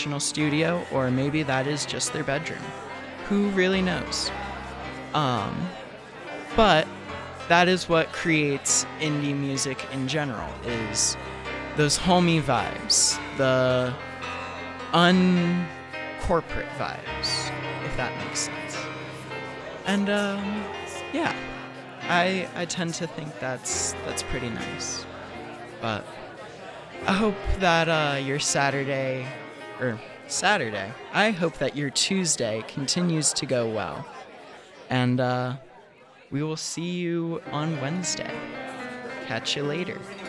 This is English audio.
professional studio, or maybe that is just their bedroom. Who really knows? But that is what creates indie music in general, is those homey vibes, the uncorporate vibes, if that makes sense. And yeah, I tend to think that's pretty nice. But I hope that your Saturday, I hope that your Tuesday continues to go well. And we will see you on Wednesday. Catch you later.